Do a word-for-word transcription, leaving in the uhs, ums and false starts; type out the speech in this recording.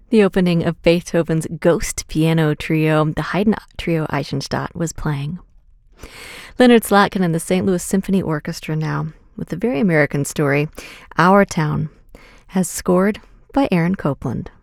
The opening of Beethoven's Ghost Piano Trio, the Haydn Trio Eisenstadt, was playing. Leonard Slatkin and the Saint Louis Symphony Orchestra now, with a very American story, Our Town, as scored by Aaron Copland.